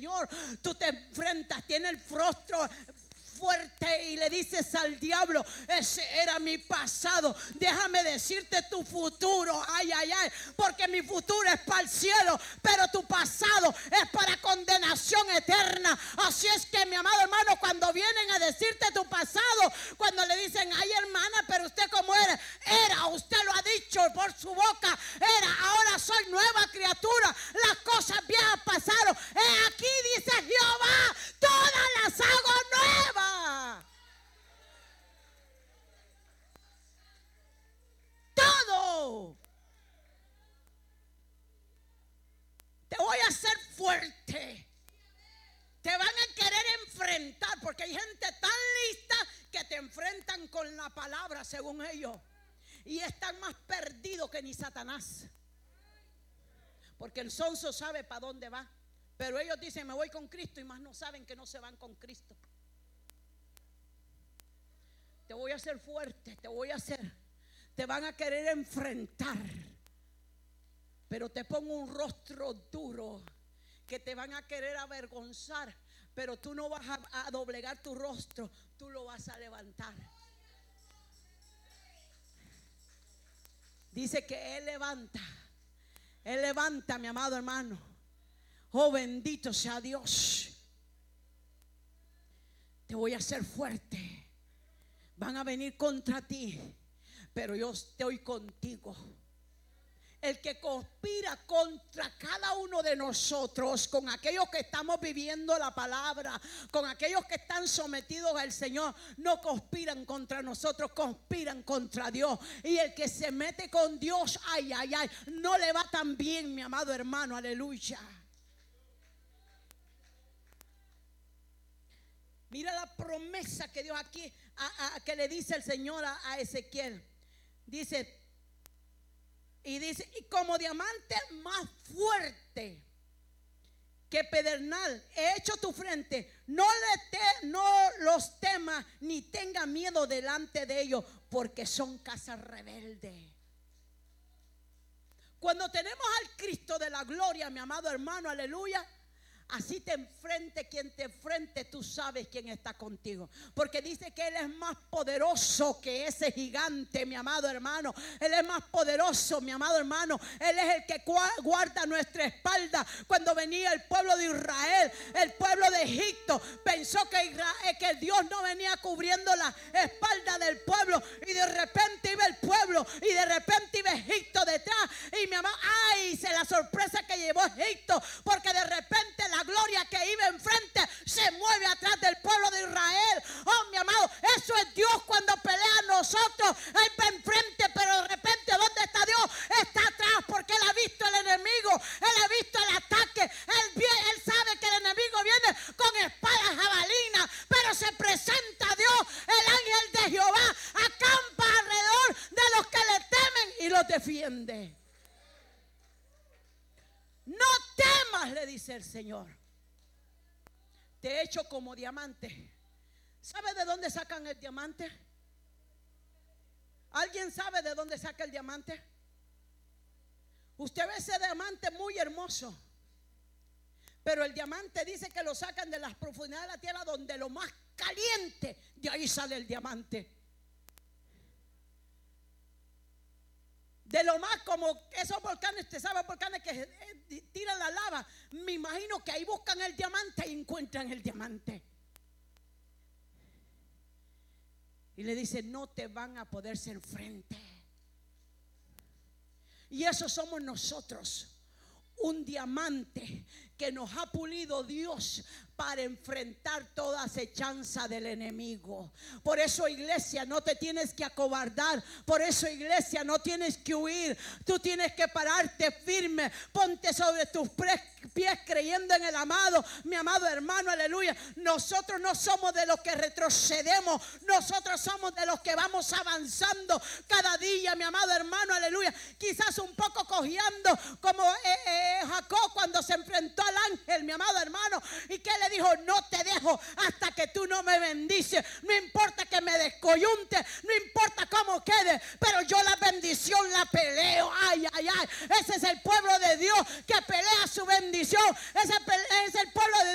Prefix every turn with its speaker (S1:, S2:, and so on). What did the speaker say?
S1: Señor, tú te enfrentas, tienes el rostro fuerte y le dices al diablo: ese era mi pasado, déjame decirte tu futuro. Ay, ay, ay, porque mi futuro es para el cielo, pero tu pasado es para condenación eterna. Así es que, mi amado hermano, cuando vienen a decirte tu pasado, cuando le dicen: ay, hermana, pero usted cómo era, usted lo ha dicho por su boca, ahora soy nueva criatura, las cosas viejas pasaron, aquí dice Jehová, todas las hago nuevas. Todo. Te voy a hacer fuerte. Te van a querer enfrentar, porque hay gente tan lista que te enfrentan con la palabra según ellos, y están más perdidos que ni Satanás, porque el sonso sabe para dónde va, pero ellos dicen: me voy con Cristo, y más no saben que no se van con Cristo. Te voy a hacer fuerte, te van a querer enfrentar, pero te pongo un rostro duro que te van a querer avergonzar, pero tú no vas a doblegar tu rostro, tú lo vas a levantar. Dice que Él levanta, mi amado hermano. Oh, bendito sea Dios. Te voy a hacer fuerte. Van a venir contra ti, pero yo estoy contigo. El que conspira contra cada uno de nosotros, con aquellos que estamos viviendo la palabra, con aquellos que están sometidos al Señor, no conspiran contra nosotros, conspiran contra Dios. Y el que se mete con Dios, ay, ay, ay, no le va tan bien, mi amado hermano, aleluya. Mira la promesa que Dios aquí, que le dice el Señor a Ezequiel. Dice, y como diamante más fuerte que pedernal he hecho tu frente, no los temas ni tenga miedo delante de ellos, porque son casa rebelde. Cuando tenemos al Cristo de la gloria, mi amado hermano, aleluya, así te enfrente quien te enfrente, tú sabes quién está contigo, porque dice que Él es más poderoso que ese gigante, mi amado hermano. Él es más poderoso, mi amado hermano. Él es el que guarda nuestra espalda. Cuando venía el pueblo de Israel, el pueblo de Egipto pensó que Dios no venía cubriendo la espalda del pueblo, y de repente iba el pueblo, y de repente iba Egipto detrás, y mi amado, ay, se la sorpresa que llevó Egipto, porque de repente la gloria que iba enfrente se mueve atrás del pueblo de Israel. Oh, mi amado, eso es Dios cuando pelea a nosotros. Él va enfrente, pero de repente, ¿dónde está Dios? Está atrás, porque Él ha visto el enemigo, Él ha visto el ataque. Él sabe que el enemigo viene con espadas jabalinas, pero se presenta Dios, el ángel de Jehová, acampa alrededor de los que le temen y los defiende. No temas, le dice el Señor. Te he hecho como diamante. ¿Sabe de dónde sacan el diamante? ¿Alguien sabe de dónde saca el diamante? Usted ve ese diamante muy hermoso, pero el diamante dice que lo sacan de las profundidades de la tierra, donde lo más caliente, de ahí sale el diamante. De lo más, como esos volcanes, usted sabe, volcanes que tiran la lava, me imagino que ahí buscan el diamante y encuentran el diamante. Y le dice: no te van a poder hacer frente. Y eso somos nosotros, un diamante que nos ha pulido Dios para enfrentar toda acechanza del enemigo. Por eso, iglesia, no te tienes que acobardar. Por eso, iglesia, no tienes que huir. Tú tienes que pararte firme. Ponte sobre tus pies creyendo en el amado, mi amado hermano, aleluya. Nosotros no somos de los que retrocedemos. Nosotros somos de los que vamos avanzando cada día, mi amado hermano, aleluya. Quizás un poco cojeando, como Jacob cuando se enfrentó al ángel, mi amado hermano, y que le dijo: no te dejo hasta que tú no me bendices. No importa que me descoyunte, no importa cómo quede, pero yo la bendición la peleo. Ay, ay, ay. Ese es el pueblo de Dios que pelea su bendición. Ese es el pueblo de